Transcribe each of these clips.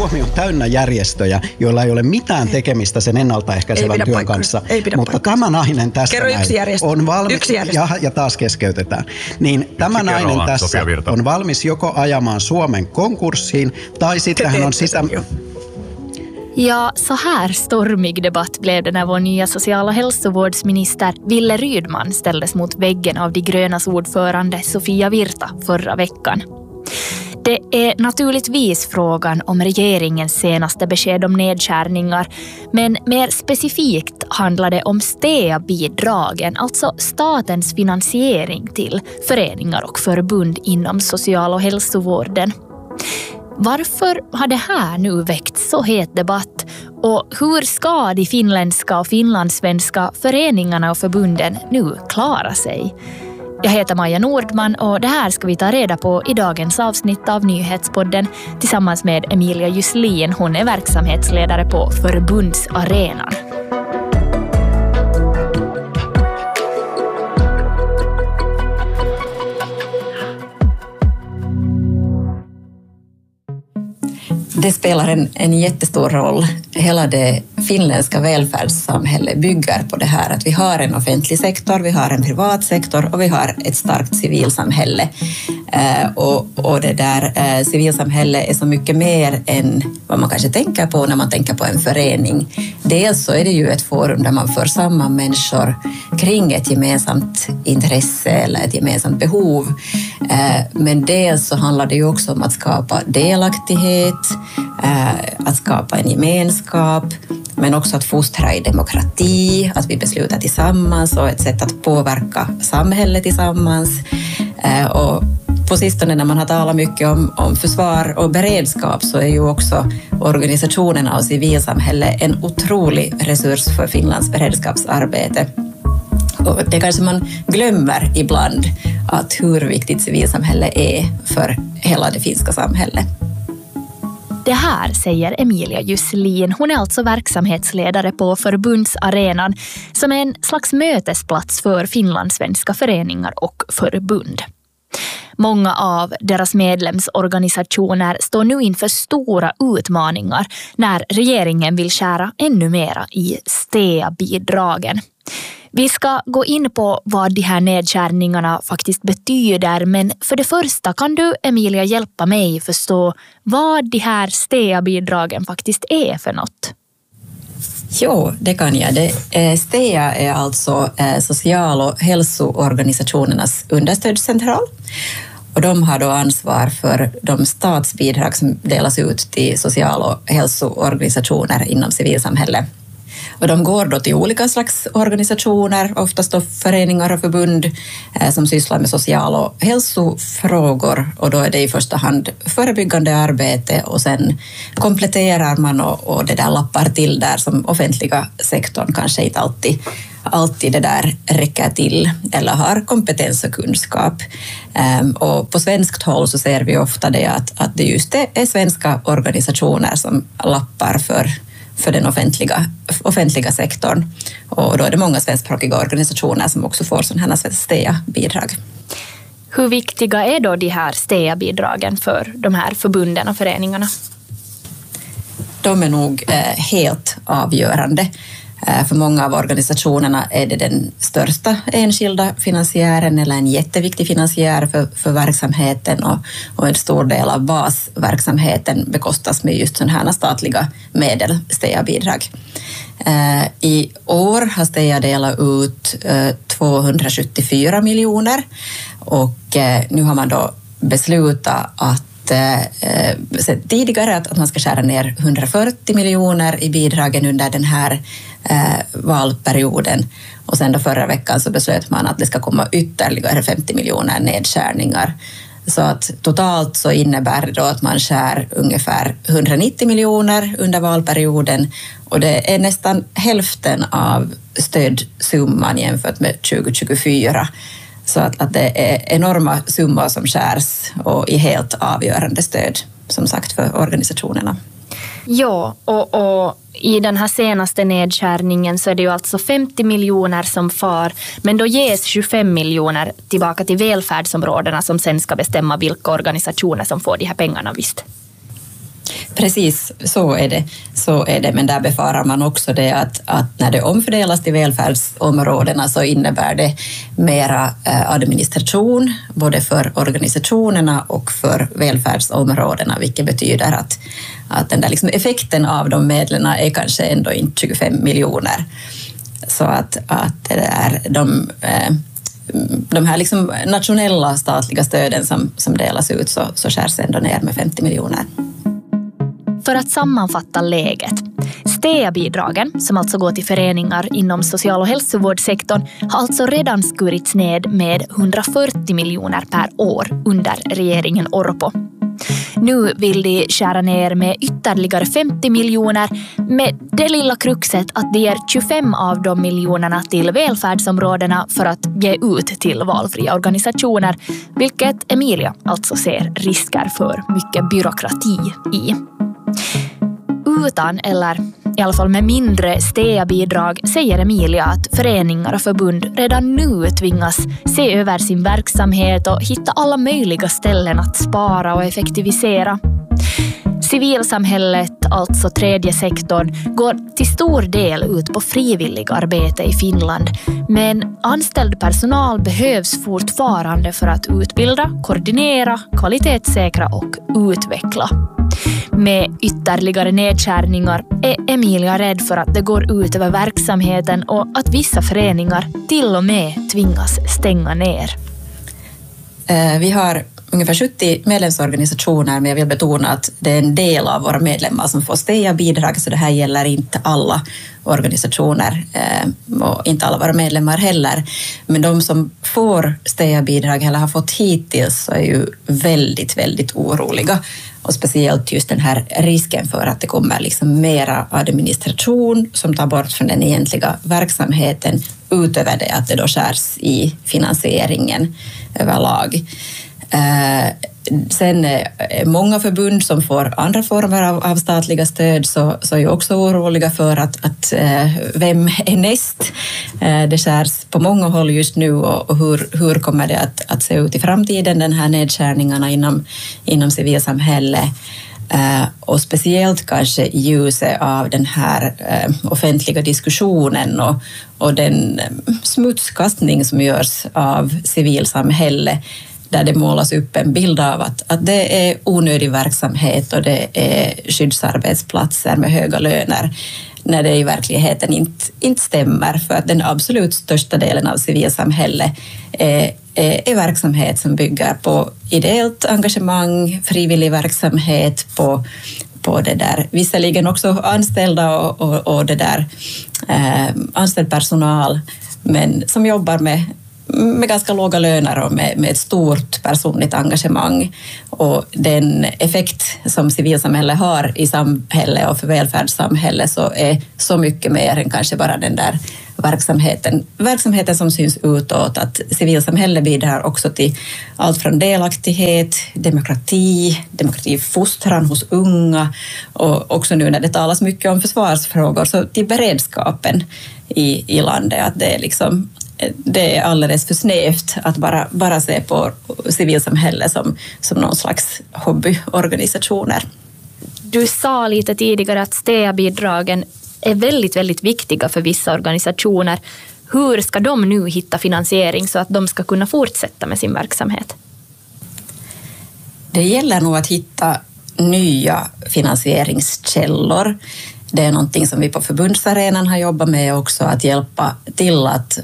Suomi on täynnä järjestöjä, joilla ei ole mitään tekemistä sen ennaltaehkäisevän työn kanssa. Mutta tämä nainen tässä on valmis, ja taas keskeytetään, niin tämä nainen tässä on valmis joko ajamaan Suomen konkurssiin, tai sitten hän on sitä... Ja, så här stormig debatt blev det när vår nya social- och hälsovårdsminister Wille Rydman ställdes mot väggen av de grönas ordförande Sofia Virta förra veckan. Det är naturligtvis frågan om regeringens senaste besked om nedskärningar, men mer specifikt handlar det om STEA-bidragen, alltså statens finansiering till föreningar och förbund inom social- och hälsovården. Varför har det här nu väckt så het debatt, och hur ska de finländska och finlandssvenska föreningarna och förbunden nu klara sig? Jag heter Maja Nordman och det här ska vi ta reda på i dagens avsnitt av Nyhetspodden tillsammans med Emilia Jusslin. Hon är verksamhetsledare på Förbundsarenan. Det spelar en jättestor roll. Hela det finländska välfärdssamhället bygger på det här att vi har en offentlig sektor, vi har en privat sektor och vi har ett starkt civilsamhälle. Och det där civilsamhället är så mycket mer än vad man kanske tänker på när man tänker på en förening. Dels så är det ju ett forum där man för samman människor kring ett gemensamt intresse eller ett gemensamt behov. Men dels så handlar det ju också om att skapa delaktighet, att skapa en gemenskap, men också att fostra i demokrati, att vi beslutar tillsammans och ett sätt att påverka samhället tillsammans. Och på sistone när man har talat mycket om försvar och beredskap så är ju också organisationerna och civilsamhället en otrolig resurs för Finlands beredskapsarbete. Och det kanske man glömmer ibland, att hur viktigt civilsamhället är för hela det finska samhället. Det här säger Emilia Jusslin. Hon är alltså verksamhetsledare på Förbundsarenan som är en slags mötesplats för finlandssvenska föreningar och förbund. Många av deras medlemsorganisationer står nu inför stora utmaningar när regeringen vill skära ännu mera i STEA-bidragen. Vi ska gå in på vad de här nedskärningarna faktiskt betyder, men för det första kan du, Emilia, hjälpa mig förstå vad de här STEA-bidragen faktiskt är för något? Jo, det kan jag. STEA är alltså social- och hälsoorganisationernas understödscentral. Och de har då ansvar för de statsbidrag som delas ut till social- och hälsoorganisationer inom civilsamhället. Och de går då till olika slags organisationer, oftast då föreningar och förbund som sysslar med social- och hälsofrågor, och då är det i första hand förebyggande arbete, och sen kompletterar man och det där lappar till där som offentliga sektorn kanske inte alltid det där räcker till eller har kompetens och kunskap. Och på svenskt håll så ser vi ofta det att det just är svenska organisationer som lappar för den offentliga sektorn. Och då är det många svenskspråkiga organisationer som också får sådana här STEA-bidrag. Hur viktiga är då de här STEA-bidragen för de här förbunden och föreningarna? De är nog helt avgörande. För många av organisationerna är det den största enskilda finansiären eller en jätteviktig finansiär för verksamheten, och en stor del av basverksamheten bekostas med just sådana här statliga medel, STEA-bidrag. I år har STEA delat ut 274 miljoner, och nu har man då beslutat att tidigare att man ska skära ner 140 miljoner i bidragen under den här valperioden, och sen då förra veckan så beslöt man att det ska komma ytterligare 50 miljoner nedskärningar. Så att totalt så innebär det då att man skär ungefär 190 miljoner under valperioden, och det är nästan hälften av stödsumman jämfört med 2024. Så att det är enorma summor som skärs, och i helt avgörande stöd som sagt för organisationerna. Ja, och i den här senaste nedskärningen så är det ju alltså 50 miljoner som far, men då ges 25 miljoner tillbaka till välfärdsområdena som sen ska bestämma vilka organisationer som får de här pengarna, visst? Precis, så är det. Men där befarar man också det att när det omfördelas till välfärdsområdena så innebär det mera administration både för organisationerna och för välfärdsområdena, vilket betyder att den där liksom effekten av de medlen är kanske ändå inte 25 miljoner. Så att det är de här liksom nationella statliga stöden som delas ut så skärs ändå ner med 50 miljoner. För att sammanfatta läget. STEA-bidragen, som alltså går till föreningar inom social- och hälsovårdssektorn, har alltså redan skurits ned med 140 miljoner per år under regeringen Orpo. Nu vill de skära ner med ytterligare 50 miljoner med det lilla kruxet att de ger 25 av de miljonerna till välfärdsområdena för att ge ut till valfria organisationer, vilket Emilia alltså ser risker för mycket byråkrati i. Utan, eller i alla fall med mindre STEA-bidrag, säger Emilia att föreningar och förbund redan nu tvingas se över sin verksamhet och hitta alla möjliga ställen att spara och effektivisera. Civilsamhället, alltså tredje sektorn, går till stor del ut på frivilligarbete i Finland, men anställd personal behövs fortfarande för att utbilda, koordinera, kvalitetssäkra och utveckla. Med ytterligare nedskärningar är Emilia rädd för att det går ut över verksamheten och att vissa föreningar till och med tvingas stänga ner. Vi har ungefär 70 medlemsorganisationer, men jag vill betona att det är en del av våra medlemmar som får STEA-bidrag, så det här gäller inte alla organisationer och inte alla våra medlemmar heller. Men de som får STEA-bidrag eller har fått hittills så är ju väldigt, väldigt oroliga. Och speciellt just den här risken för att det kommer liksom mera administration som tar bort från den egentliga verksamheten, utöver det att det då skärs i finansieringen överlag. Sen många förbund som får andra former av statliga stöd så är ju också oroliga för att vem är näst? Det skärs på många håll just nu och hur kommer det att se ut i framtiden, den här nedskärningarna inom civilsamhället? Och speciellt kanske i ljuset av den här offentliga diskussionen och den smutskastning som görs av civilsamhället, där det målas upp en bild av att det är onödig verksamhet och det är skyddsarbetsplatser med höga löner, när det i verkligheten inte stämmer, för att den absolut största delen av civilsamhället är verksamhet som bygger på ideellt engagemang, frivillig verksamhet, på det där, visserligen också anställda och det där anställd personal, men som jobbar med ganska låga löner och med ett stort personligt engagemang. Och den effekt som civilsamhället har i samhället och för välfärdssamhället så är så mycket mer än kanske bara den där verksamheten som syns utåt. Att civilsamhället bidrar också till allt från delaktighet, demokratifostran hos unga och också nu när det talas mycket om försvarsfrågor så till beredskapen i landet. Att det är alldeles för snävt att bara se på civilsamhället som någon slags hobbyorganisationer. Du sa lite tidigare att STEA-bidragen är väldigt, väldigt viktiga för vissa organisationer. Hur ska de nu hitta finansiering så att de ska kunna fortsätta med sin verksamhet? Det gäller nog att hitta nya finansieringskällor. Det är någonting som vi på förbundsarenan har jobbat med också, att hjälpa till att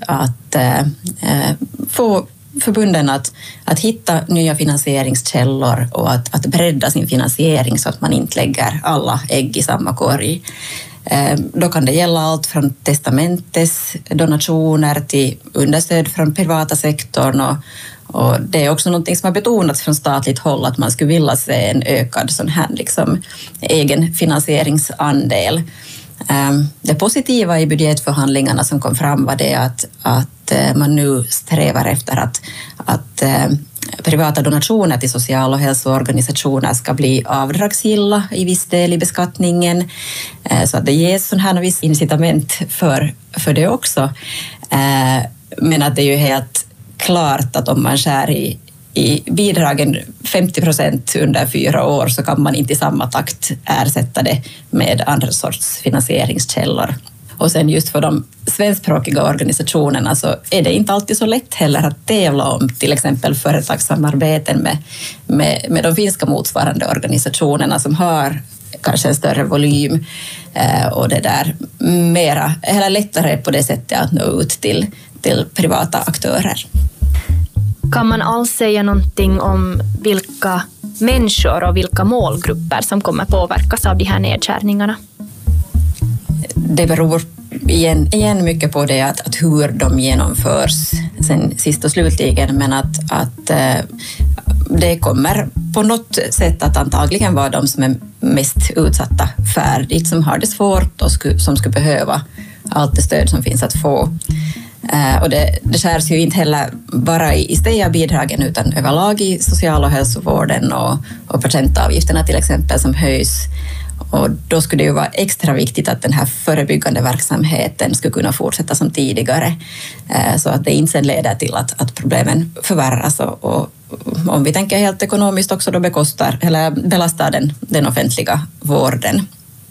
få förbunden att hitta nya finansieringskällor och att bredda sin finansiering så att man inte lägger alla ägg i samma korg. Då kan det gälla allt från testamentes donationer till understöd från privata sektorn och det är också någonting som har betonats från statligt håll att man skulle vilja se en ökad sån här egen finansieringsandel. Det positiva i budgetförhandlingarna som kom fram var det att man nu strävar efter att privata donationer till social- och hälsoorganisationer ska bli avdragsgilla i viss del i beskattningen, så att det ges sån här viss incitament för det också. Men att det är ju helt klart att om man skär i bidragen 50% under 4 år, så kan man inte i samma takt ersätta det med andra sorts finansieringskällor. Och sen just för de svenskspråkiga organisationerna så är det inte alltid så lätt heller att tävla om till exempel företagssamarbeten med de finska motsvarande organisationerna som har kanske en större volym och det där mera, eller lättare på det sättet att nå ut till privata aktörer. Kan man alls säga någonting om vilka människor och vilka målgrupper som kommer påverkas av de här nedskärningarna? Det beror igen mycket på det att hur de genomförs sen sist och slutligen, men att det kommer på något sätt att antagligen vara de som är mest utsatta färdigt, som har det svårt och som skulle behöva allt det stöd som finns att få. Och det skärs ju inte heller bara i STEA-bidragen utan överlag i social- och hälsovården och patientavgifterna till exempel som höjs. Och då skulle det ju vara extra viktigt att den här förebyggande verksamheten skulle kunna fortsätta som tidigare, så att det inte sen leder till att problemen förvärras och om vi tänker helt ekonomiskt också då belastar den offentliga vården.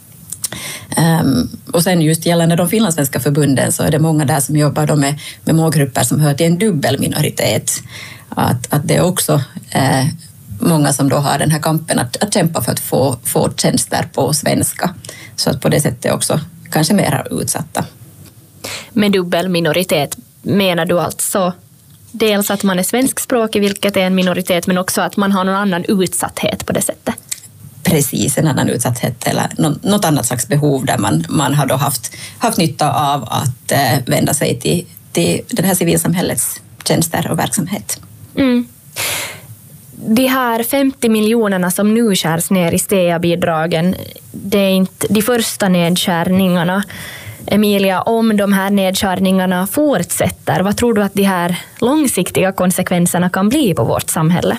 Och sen just gällande de finlandssvenska förbunden så är det många där som jobbar då med målgrupper som hör till en dubbel minoritet. Att det är också många som då har den här kampen att kämpa för att få tjänster på svenska. Så att på det sättet är också kanske mer utsatta. Med dubbel minoritet menar du alltså dels att man är svenskspråkig, vilket är en minoritet, men också att man har någon annan utsatthet på det sättet? Precis, en annan utsatthet eller något annat slags behov där man har då haft nytta av att vända sig till den här civilsamhällets tjänster och verksamhet. Mm. De här 50 miljonerna som nu skärs ner i STEA-bidragen, det är inte de första nedskärningarna. Emilia, om de här nedskärningarna fortsätter, vad tror du att de här långsiktiga konsekvenserna kan bli på vårt samhälle?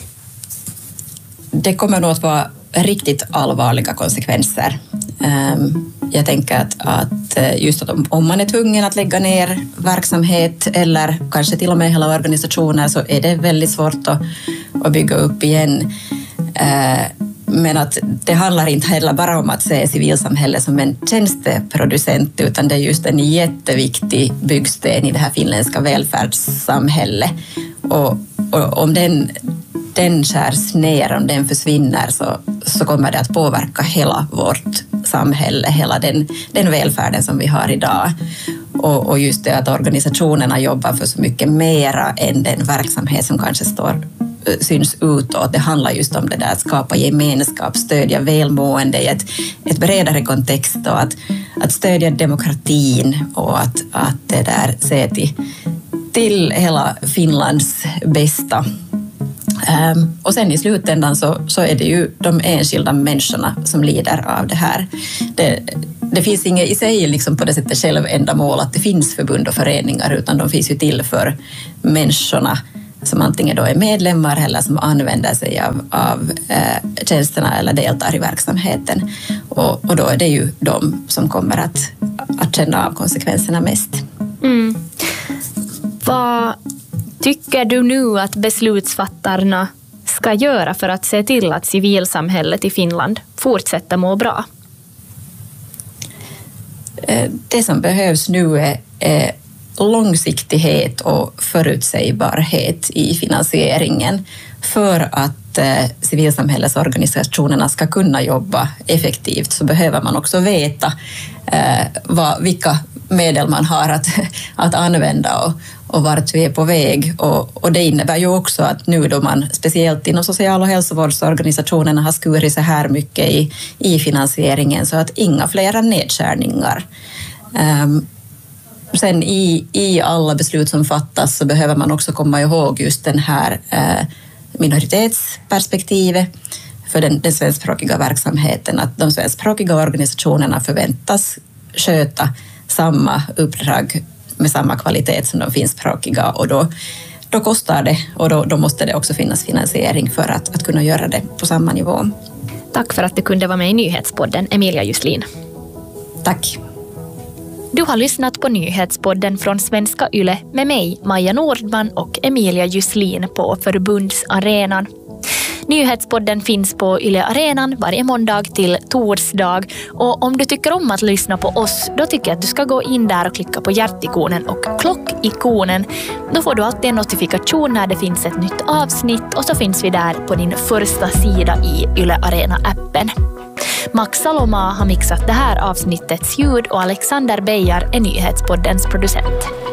Det kommer nog att vara riktigt allvarliga konsekvenser. Jag tänker att just att om man är tvungen att lägga ner verksamhet eller kanske till och med hela organisationer så är det väldigt svårt att bygga upp igen. Men att det handlar inte heller bara om att se civilsamhället som en tjänsteproducent utan det är just en jätteviktig byggsten i det här finländska välfärdssamhället. Och om den skärs ner, om den försvinner så kommer det att påverka hela vårt samhälle, hela den välfärden som vi har idag. Och just det att organisationerna jobbar för så mycket mera än den verksamhet som kanske syns utåt. Det handlar just om det där att skapa gemenskap, stödja välmående i ett bredare kontext och att stödja demokratin och att det där se till hela Finlands bästa. Och sen i slutändan så är det ju de enskilda människorna som lider av det här. Det finns inget i sig liksom på det sättet självändamål att det finns förbund och föreningar utan de finns ju till för människorna som antingen då är medlemmar eller som använder sig av tjänsterna eller deltar i verksamheten. Och då är det ju de som kommer att känna av konsekvenserna mest. Mm. Vad tycker du nu att beslutsfattarna ska göra för att se till att civilsamhället i Finland fortsätter må bra? Det som behövs nu är långsiktighet och förutsägbarhet i finansieringen för att civilsamhällesorganisationerna ska kunna jobba effektivt så behöver man också veta vilka medel man har att använda och vart vi är på väg. Och det innebär ju också att nu då man speciellt inom social- och hälsovårdsorganisationerna har skurit så här mycket i finansieringen så att inga flera nedskärningar. Sen i alla beslut som fattas så behöver man också komma ihåg just den här minoritetsperspektivet för den svenskspråkiga verksamheten. Att de svenskspråkiga organisationerna förväntas sköta samma uppdrag med samma kvalitet som de finskspråkiga och då kostar det och då måste det också finnas finansiering för att kunna göra det på samma nivå. Tack för att du kunde vara med i Nyhetspodden, Emilia Jusslin. Tack. Du har lyssnat på nyhetspodden från Svenska Yle med mig, Maja Nordman och Emilia Juslin på Förbundsarenan. Nyhetspodden finns på Yle Arenan varje måndag till torsdag. Och om du tycker om att lyssna på oss, då tycker jag att du ska gå in där och klicka på hjärtikonen och klockikonen. Då får du alltid en notifikation när det finns ett nytt avsnitt och så finns vi där på din första sida i Yle Arena-appen. Max Saloma har mixat det här avsnittets ljud och Alexander Beijar är nyhetspoddens producent.